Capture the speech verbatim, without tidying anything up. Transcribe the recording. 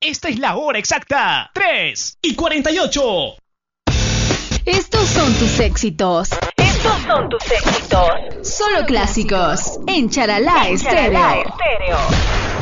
Esta es la hora exacta. tres y cuarenta y ocho. Estos son tus éxitos. Estos son tus éxitos. Solo clásicos. En Charalá Estéreo. Estéreo.